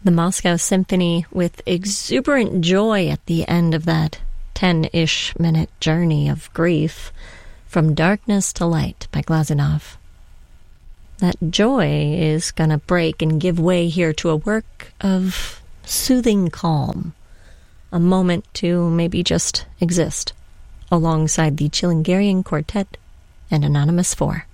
The Moscow Symphony with exuberant joy at the end of that 10-ish minute journey of grief, From Darkness to Light by Glazunov. That joy is going to break and give way here to a work of soothing calm, a moment to maybe just exist alongside the Chilingarian Quartet and Anonymous 4.